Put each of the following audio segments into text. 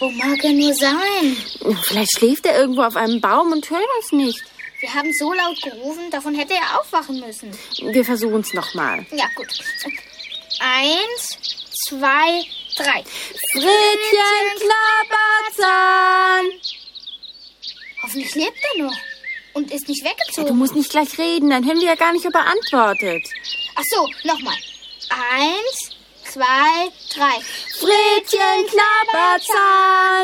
Wo mag er nur sein? Vielleicht schläft er irgendwo auf einem Baum und hört uns nicht. Wir haben so laut gerufen, davon hätte er aufwachen müssen. Wir versuchen es nochmal. Ja, gut. 1, 2, 3. Frittchen Klapperzahn! Hoffentlich lebt er noch und ist nicht Ja, weggezogen. du musst nicht gleich reden, dann hören wir ja gar nicht, ob er antwortet. Ach so, nochmal. 1, 2, 3. Frittchen Klapperzahn!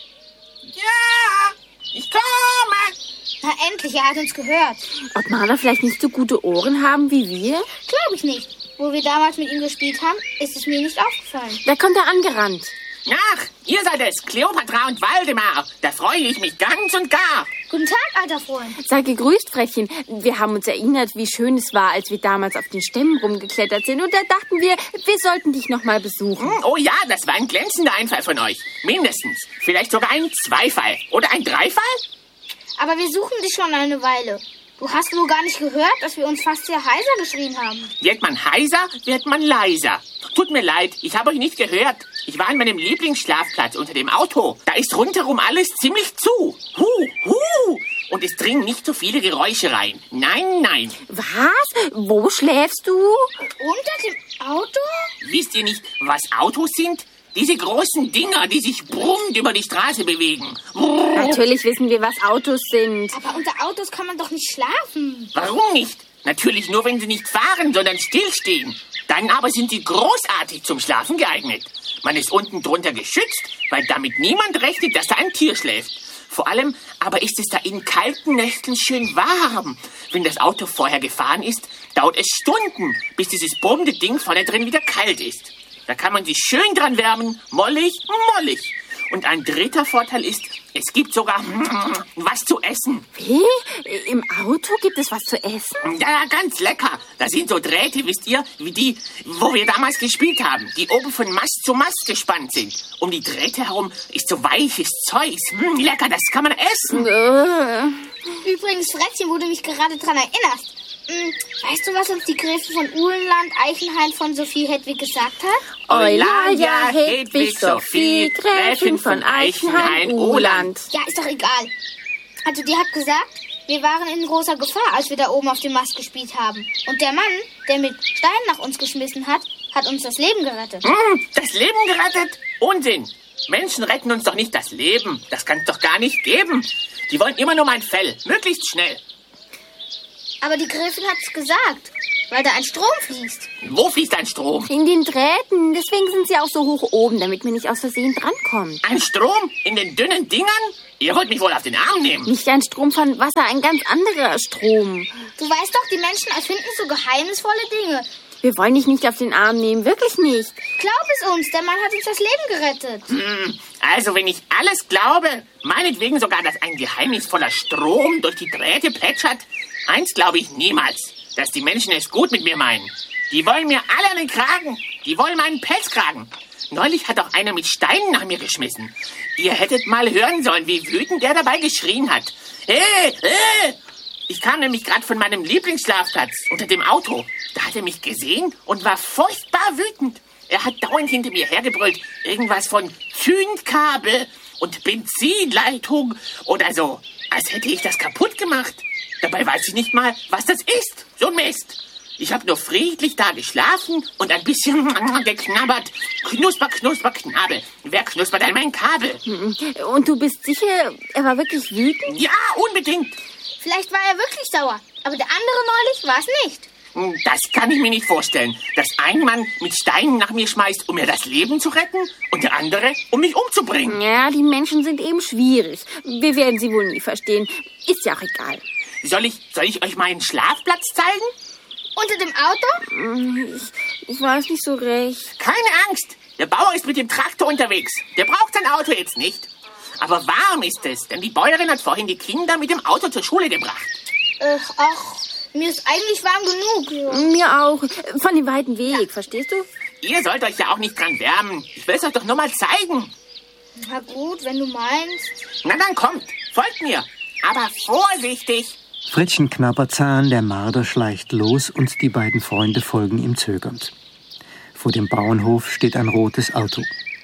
Ja, ich komme. Na endlich, er hat uns gehört. Ob Marder vielleicht nicht so gute Ohren haben wie wir? Glaube ich nicht. Wo wir damals mit ihm gespielt haben, ist es mir nicht aufgefallen. Da kommt er angerannt. Ach, ihr seid es, Kleopatra und Waldemar. Da freue ich mich ganz und gar. Guten Tag, alter Freund. Sei gegrüßt, Frettchen. Wir haben uns erinnert, wie schön es war, als wir damals auf den Stämmen rumgeklettert sind. Und da dachten wir sollten dich noch mal besuchen. Oh ja, das war ein glänzender Einfall von euch. Mindestens. Vielleicht sogar ein Zweifall. Oder ein Dreifall? Aber wir suchen dich schon eine Weile. Du hast wohl gar nicht gehört, dass wir uns fast sehr heiser geschrien haben. Wird man heiser, wird man leiser. Tut mir leid, ich habe euch nicht gehört. Ich war an meinem Lieblingsschlafplatz unter dem Auto. Da ist rundherum alles ziemlich zu. Und es dringen nicht so viele Geräusche rein. Nein, nein. Was? Wo schläfst du? Unter dem Auto? Wisst ihr nicht, was Autos sind? Diese großen Dinger, die sich brummend über die Straße bewegen. Natürlich wissen wir, was Autos sind. Aber unter Autos kann man doch nicht schlafen. Warum nicht? Natürlich nur, wenn sie nicht fahren, sondern stillstehen. Dann aber sind sie großartig zum Schlafen geeignet. Man ist unten drunter geschützt, weil damit niemand rechnet, dass da ein Tier schläft. Vor allem aber ist es da in kalten Nächten schön warm. Wenn das Auto vorher gefahren ist, dauert es Stunden, bis dieses brummende Ding vorne drin wieder kalt ist. Da kann man sich schön dran wärmen, mollig, mollig. Und ein dritter Vorteil ist, es gibt sogar was zu essen. Wie? Im Auto gibt es was zu essen? Ja, ganz lecker. Da sind so Drähte, wisst ihr, wie die, wo wir damals gespielt haben, die oben von Mast zu Mast gespannt sind. Um die Drähte herum ist so weiches Zeugs. Lecker, das kann man essen. Übrigens, Frettchen, wo du mich gerade dran erinnerst. Weißt du, was uns die Gräfin von Uhlenland, Eichenhain von Sophie Hedwig gesagt hat? Eulalia Hedwig Sophie, Gräfin von Eichenhain, Uhland. Ja, ist doch egal. Also die hat gesagt, wir waren in großer Gefahr, als wir da oben auf dem Mast gespielt haben. Und der Mann, der mit Steinen nach uns geschmissen hat, hat uns das Leben gerettet. Das Leben gerettet? Unsinn. Menschen retten uns doch nicht das Leben. Das kann es doch gar nicht geben. Die wollen immer nur mein Fell. Möglichst schnell. Aber die Gräfin hat's gesagt, weil da ein Strom fließt. Wo fließt ein Strom? In den Drähten. Deswegen sind sie auch so hoch oben, damit mir nicht aus Versehen drankommt. Ein Strom? In den dünnen Dingern? Ihr wollt mich wohl auf den Arm nehmen. Nicht ein Strom von Wasser, ein ganz anderer Strom. Du weißt doch, die Menschen erfinden so geheimnisvolle Dinge. Wir wollen dich nicht auf den Arm nehmen, wirklich nicht. Glaub es uns, der Mann hat uns das Leben gerettet. Also, wenn ich alles glaube, meinetwegen sogar, dass ein geheimnisvoller Strom durch die Drähte plätschert, eins glaube ich niemals, dass die Menschen es gut mit mir meinen. Die wollen mir alle an den Kragen. Die wollen meinen Pelzkragen. Neulich hat auch einer mit Steinen nach mir geschmissen. Ihr hättet mal hören sollen, wie wütend er dabei geschrien hat. Ich kam nämlich gerade von meinem Lieblingsschlafplatz unter dem Auto. Da hat er mich gesehen und war furchtbar wütend. Er hat dauernd hinter mir hergebrüllt. Irgendwas von Zündkabel und Benzinleitung oder so. Als hätte ich das kaputt gemacht. Dabei weiß ich nicht mal, was das ist. So ein Mist. Ich habe nur friedlich da geschlafen und ein bisschen geknabbert. Knusper, knusper, Knabbel. Wer knuspert an mein Kabel? Und du bist sicher, er war wirklich wütend? Ja, unbedingt. Vielleicht war er wirklich sauer, aber der andere neulich war es nicht. Das kann ich mir nicht vorstellen, dass ein Mann mit Steinen nach mir schmeißt, um mir das Leben zu retten und der andere, um mich umzubringen. Ja, die Menschen sind eben schwierig. Wir werden sie wohl nie verstehen. Ist ja auch egal. Soll ich euch meinen Schlafplatz zeigen? Unter dem Auto? Ich weiß nicht so recht. Keine Angst, der Bauer ist mit dem Traktor unterwegs. Der braucht sein Auto jetzt nicht. Aber warm ist es, denn die Bäuerin hat vorhin die Kinder mit dem Auto zur Schule gebracht. Mir ist eigentlich warm genug. Ja. Mir auch. Von dem weiten Weg, verstehst du? Ihr sollt euch ja auch nicht dran wärmen. Ich will es euch doch nur mal zeigen. Na gut, wenn du meinst. Na dann kommt, folgt mir. Aber vorsichtig. Frettchen Knabberzahn, der Marder, schleicht los und die beiden Freunde folgen ihm zögernd. Vor dem Bauernhof steht ein rotes Auto.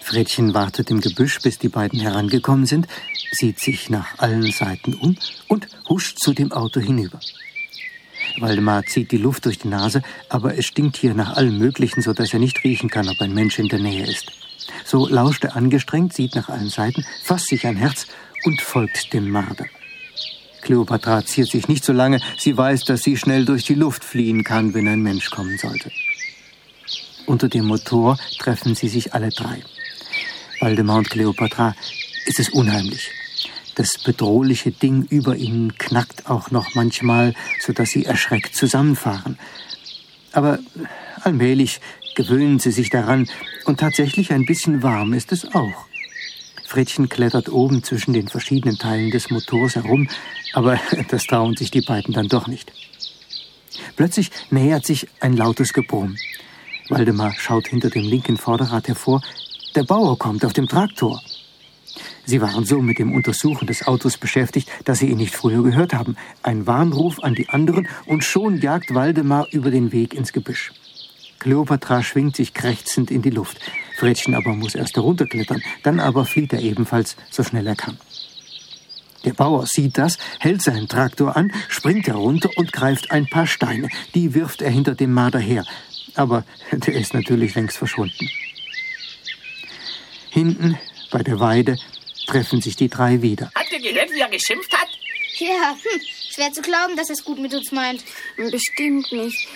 Fredchen wartet im Gebüsch, bis die beiden herangekommen sind, sieht sich nach allen Seiten um und huscht zu dem Auto hinüber. Waldemar zieht die Luft durch die Nase, aber es stinkt hier nach allem Möglichen, sodass er nicht riechen kann, ob ein Mensch in der Nähe ist. So lauscht er angestrengt, sieht nach allen Seiten, fasst sich ein Herz und folgt dem Marder. Kleopatra ziert sich nicht so lange, sie weiß, dass sie schnell durch die Luft fliehen kann, wenn ein Mensch kommen sollte. Unter dem Motor treffen sie sich alle drei. Waldemar und Kleopatra ist es unheimlich. Das bedrohliche Ding über ihnen knackt auch noch manchmal, sodass sie erschreckt zusammenfahren. Aber allmählich gewöhnen sie sich daran und tatsächlich ein bisschen warm ist es auch. Fredchen klettert oben zwischen den verschiedenen Teilen des Motors herum, aber das trauen sich die beiden dann doch nicht. Plötzlich nähert sich ein lautes Gebrumm. Waldemar schaut hinter dem linken Vorderrad hervor. Der Bauer kommt auf dem Traktor. Sie waren so mit dem Untersuchen des Autos beschäftigt, dass sie ihn nicht früher gehört haben. Ein Warnruf an die anderen und schon jagt Waldemar über den Weg ins Gebüsch. Kleopatra schwingt sich krächzend in die Luft. Fredchen aber muss erst herunterklettern, dann aber flieht er ebenfalls, so schnell er kann. Der Bauer sieht das, hält seinen Traktor an, springt herunter und greift ein paar Steine. Die wirft er hinter dem Marder her. Aber der ist natürlich längst verschwunden. Hinten, bei der Weide, treffen sich die drei wieder. Habt ihr gehört, wie er geschimpft hat? Ja, schwer zu glauben, dass er es gut mit uns meint. Bestimmt nicht.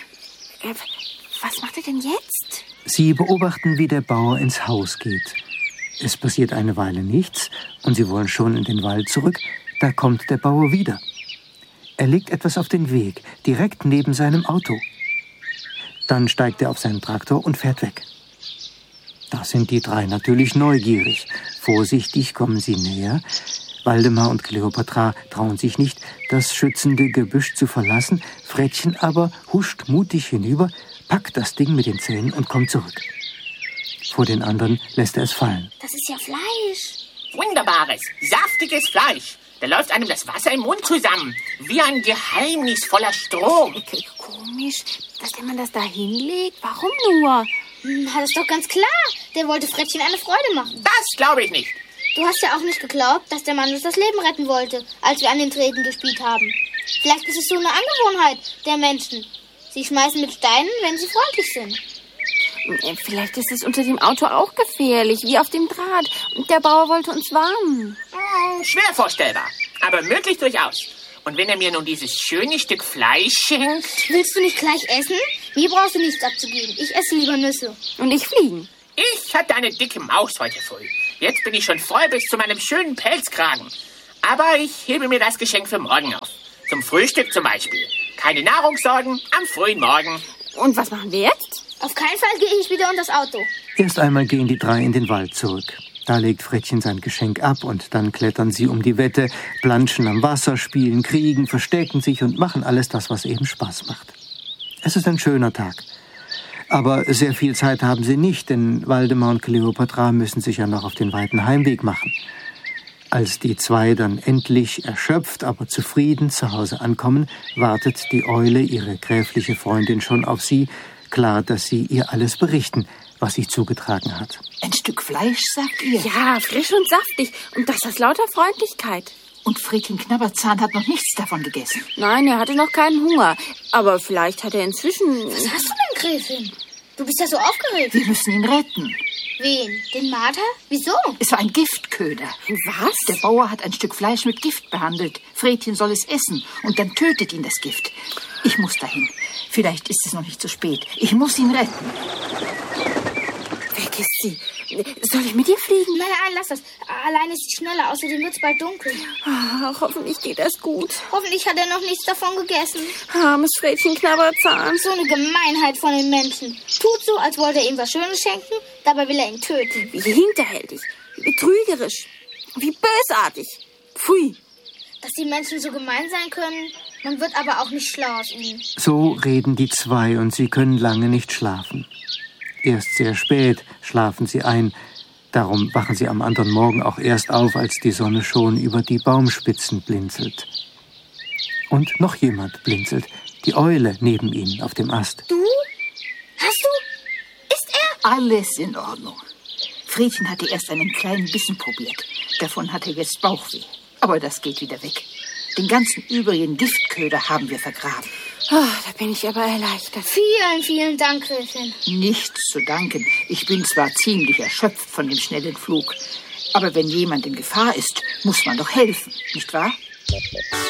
Was macht er denn jetzt? Sie beobachten, wie der Bauer ins Haus geht. Es passiert eine Weile nichts und sie wollen schon in den Wald zurück. Da kommt der Bauer wieder. Er legt etwas auf den Weg, direkt neben seinem Auto. Dann steigt er auf seinen Traktor und fährt weg. Da sind die drei natürlich neugierig. Vorsichtig kommen sie näher. Waldemar und Kleopatra trauen sich nicht, das schützende Gebüsch zu verlassen. Fredchen aber huscht mutig hinüber, packt das Ding mit den Zähnen und kommt zurück. Vor den anderen lässt er es fallen. Das ist ja Fleisch. Wunderbares, saftiges Fleisch. Da läuft einem das Wasser im Mund zusammen. Wie ein geheimnisvoller Strom. Komisch, dass der Mann das da hinlegt. Warum nur? Das ist doch ganz klar. Der wollte Frettchen eine Freude machen. Das glaube ich nicht. Du hast ja auch nicht geglaubt, dass der Mann uns das Leben retten wollte, als wir an den Treten gespielt haben. Vielleicht ist es so eine Angewohnheit der Menschen. Sie schmeißen mit Steinen, wenn sie freundlich sind. Vielleicht ist es unter dem Auto auch gefährlich, wie auf dem Draht. Der Bauer wollte uns warnen. Schwer vorstellbar, aber möglich durchaus. Und wenn er mir nun dieses schöne Stück Fleisch schenkt... Willst du nicht gleich essen? Mir brauchst du nichts abzugeben. Ich esse lieber Nüsse. Und ich fliegen. Ich hatte eine dicke Maus heute früh. Jetzt bin ich schon voll bis zu meinem schönen Pelzkragen. Aber ich hebe mir das Geschenk für morgen auf. Zum Frühstück zum Beispiel. Keine Nahrungssorgen am frühen Morgen. Und was machen wir jetzt? Auf keinen Fall gehe ich wieder unter das Auto. Erst einmal gehen die drei in den Wald zurück. Da legt Frettchen sein Geschenk ab und dann klettern sie um die Wette, planschen am Wasser, spielen, kriegen, verstecken sich und machen alles das, was eben Spaß macht. Es ist ein schöner Tag. Aber sehr viel Zeit haben sie nicht, denn Waldemar und Kleopatra müssen sich ja noch auf den weiten Heimweg machen. Als die zwei dann endlich erschöpft, aber zufrieden zu Hause ankommen, wartet die Eule, ihre gräfliche Freundin, schon auf sie. Klar, dass sie ihr alles berichten, was sich zugetragen hat. Ein Stück Fleisch, sagt ihr? Ja, frisch und saftig. Und das aus lauter Freundlichkeit. Und Fredchen Knabberzahn hat noch nichts davon gegessen. Nein, er hatte noch keinen Hunger. Aber vielleicht hat er inzwischen... Was hast du denn, Gräfin? Du bist ja so aufgeregt. Wir müssen ihn retten. Wen? Den Marder? Wieso? Es war ein Giftköder. Was? Der Bauer hat ein Stück Fleisch mit Gift behandelt. Fredchen soll es essen und dann tötet ihn das Gift. Ich muss dahin. Vielleicht ist es noch nicht zu spät. Ich muss ihn retten. Weg ist sie. Soll ich mit ihr fliegen? Nein, lass das. Allein ist sie schneller, außerdem wird es bald dunkel. Ach, hoffentlich geht das gut. Hoffentlich hat er noch nichts davon gegessen. Armes Fredchen Knabberzahn. So eine Gemeinheit von den Menschen. Tut so, als wollte er ihm was Schönes schenken, dabei will er ihn töten. Wie hinterhältig, wie betrügerisch, wie bösartig. Pfui. Dass die Menschen so gemein sein können, man wird aber auch nicht schlau aus ihnen. So reden die zwei und sie können lange nicht schlafen. Erst sehr spät schlafen sie ein. Darum wachen sie am anderen Morgen auch erst auf, als die Sonne schon über die Baumspitzen blinzelt. Und noch jemand blinzelt. Die Eule neben ihnen auf dem Ast. Du? Hast du? Ist er? Alles in Ordnung. Fredchen hatte erst einen kleinen Bissen probiert. Davon hat er jetzt Bauchweh. Aber das geht wieder weg. Den ganzen übrigen Giftköder haben wir vergraben. Oh, da bin ich aber erleichtert. Vielen, vielen Dank, Gräfin. Nichts zu danken. Ich bin zwar ziemlich erschöpft von dem schnellen Flug, aber wenn jemand in Gefahr ist, muss man doch helfen, nicht wahr?